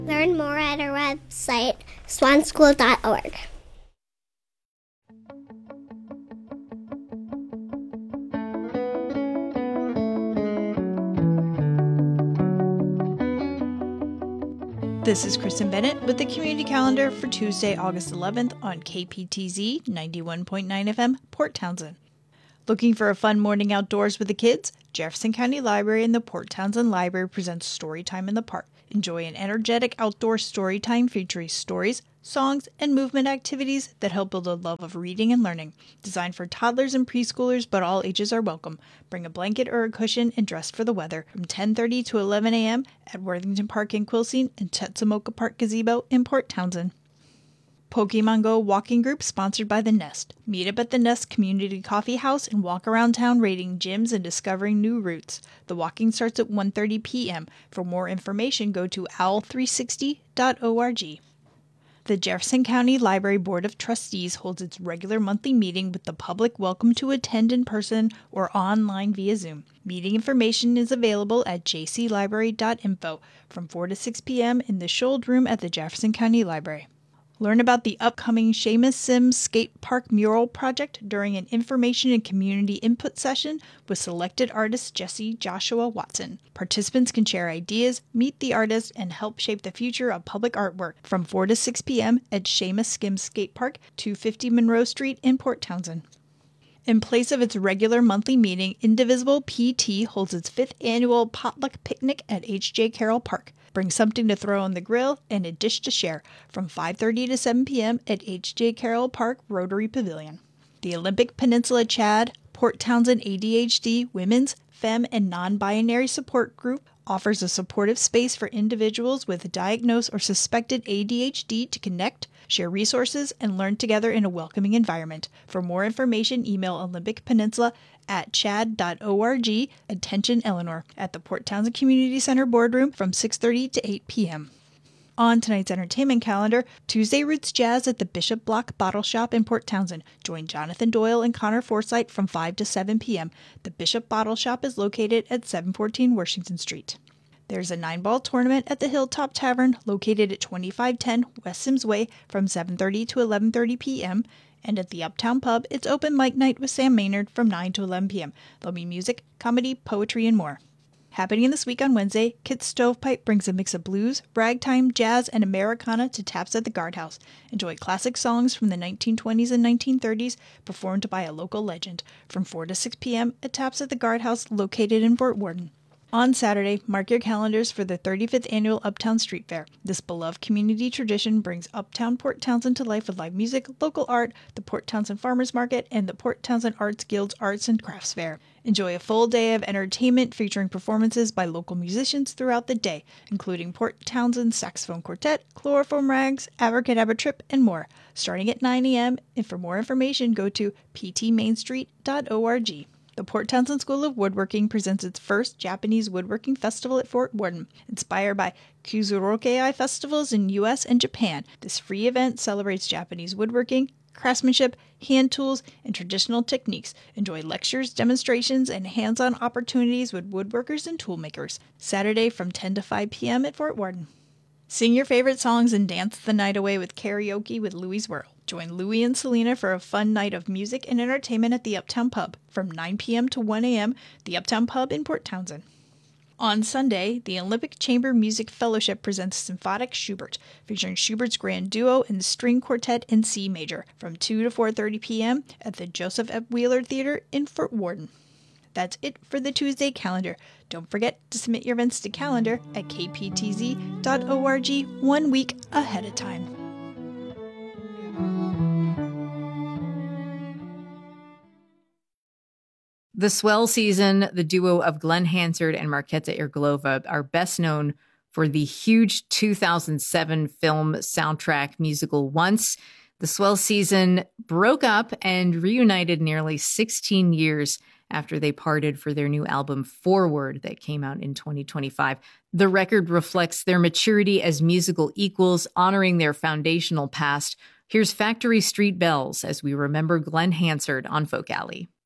Learn more at our website, swanschool.org. This is Kristen Bennett with the community calendar for Tuesday, August 11th on KPTZ 91.9 FM, Port Townsend. Looking for a fun morning outdoors with the kids? Jefferson County Library and the Port Townsend Library presents Storytime in the Park. Enjoy an energetic outdoor story time featuring stories, songs, and movement activities that help build a love of reading and learning. Designed for toddlers and preschoolers, but all ages are welcome. Bring a blanket or a cushion and dress for the weather from 10:30 to 11 a.m. at Worthington Park in Quilcene and Tetsumoka Park Gazebo in Port Townsend. Pokemon Go walking group sponsored by The Nest. Meet up at The Nest Community Coffee House and walk around town rating gyms and discovering new routes. The walking starts at 1:30 p.m. For more information, go to owl360.org. The Jefferson County Library Board of Trustees holds its regular monthly meeting with the public welcome to attend in person or online via Zoom. Meeting information is available at jclibrary.info from 4 to 6 p.m. in the Schold Room at the Jefferson County Library. Learn about the upcoming Seamus Sims Skate Park mural project during an information and community input session with selected artist Jesse Joshua Watson. Participants can share ideas, meet the artist, and help shape the future of public artwork from 4 to 6 p.m. at Seamus Sims Skate Park, 250 Monroe Street in Port Townsend. In place of its regular monthly meeting, Indivisible PT holds its 5th annual potluck picnic at H.J. Carroll Park. Bring something to throw on the grill and a dish to share from 5:30 to 7 p.m. at H.J. Carroll Park Rotary Pavilion. The Olympic Peninsula Chad Port Townsend ADHD Women's, Femme, and Non-Binary Support Group offers a supportive space for individuals with diagnosed or suspected ADHD to connect, share resources, and learn together in a welcoming environment. For more information, email Olympic Peninsula at chad.org. Attention Eleanor at the Port Townsend Community Center boardroom from 6:30 to 8 p.m. On tonight's entertainment calendar, Tuesday Roots Jazz at the Bishop Block Bottle Shop in Port Townsend. Join Jonathan Doyle and Connor Forsythe from 5 to 7 p.m. The Bishop Bottle Shop is located at 714 Washington Street. There's a 9-ball tournament at the Hilltop Tavern located at 2510 West Sims Way from 7:30 to 11:30 p.m. And at the Uptown Pub, it's open mic night with Sam Maynard from 9 to 11 p.m. There'll be music, comedy, poetry, and more. Happening this week on Wednesday, Kit's Stovepipe brings a mix of blues, ragtime, jazz, and Americana to Taps at the Guardhouse. Enjoy classic songs from the 1920s and 1930s performed by a local legend from 4 to 6 p.m. at Taps at the Guardhouse located in Fort Worden. On Saturday, mark your calendars for the 35th Annual Uptown Street Fair. This beloved community tradition brings Uptown Port Townsend to life with live music, local art, the Port Townsend Farmers Market, and the Port Townsend Arts Guild's Arts and Crafts Fair. Enjoy a full day of entertainment featuring performances by local musicians throughout the day, including Port Townsend Saxophone Quartet, Chloroform Rags, Abracadabra Trip, and more, starting at 9 a.m. And for more information, go to ptmainstreet.org. The Port Townsend School of Woodworking presents its first Japanese Woodworking Festival at Fort Worden. Inspired by Kuzurokei festivals in U.S. and Japan, this free event celebrates Japanese woodworking, craftsmanship, hand tools, and traditional techniques. Enjoy lectures, demonstrations, and hands-on opportunities with woodworkers and toolmakers. Saturday from 10 to 5 p.m. at Fort Worden. Sing your favorite songs and dance the night away with karaoke with Louie's World. Join Louie and Selena for a fun night of music and entertainment at the Uptown Pub from 9 p.m. to 1 a.m., the Uptown Pub in Port Townsend. On Sunday, the Olympic Chamber Music Fellowship presents Symphonic Schubert, featuring Schubert's Grand Duo and String Quartet in C Major from 2 to 4:30 p.m. at the Joseph F. Wheeler Theater in Fort Worden. That's it for the Tuesday calendar. Don't forget to submit your events to calendar at kptz.org 1 week ahead of time. The Swell Season, the duo of Glenn Hansard and Marketa Irglova, are best known for the huge 2007 film soundtrack musical Once. The Swell Season broke up and reunited nearly 16 years after they parted for their new album Forward that came out in 2025. The record reflects their maturity as musical equals, honoring their foundational past. Here's Factory Street Bells as we remember Glenn Hansard on Folk Alley.